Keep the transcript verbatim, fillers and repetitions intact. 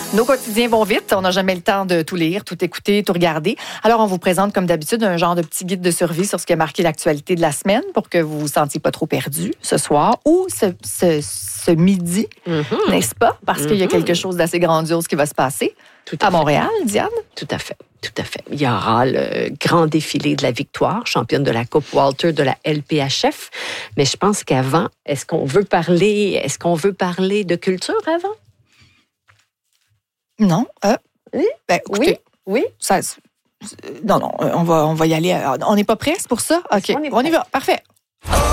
Nos quotidiens vont vite. On n'a jamais le temps de tout lire, tout écouter, tout regarder. Alors, on vous présente, comme d'habitude, un genre de petit guide de survie sur ce qui a marqué l'actualité de la semaine pour que vous vous sentiez pas trop perdu ce soir ou ce, ce, ce midi, mm-hmm. n'est-ce pas? Parce mm-hmm. qu'il y a quelque chose d'assez grandiose qui va se passer tout à, à Montréal, Diane. Tout à fait. Tout à fait. Il y aura le grand défilé de la victoire, championne de la Coupe Walter de la L P H F. Mais je pense qu'avant, est-ce qu'on veut parler, est-ce qu'on veut parler de culture avant? Non. Euh, oui. Ben, écoutez, oui. Oui. Ça, non, non, on va, on va y aller. On n'est pas prêts pour ça? OK. On, on y va. Parfait.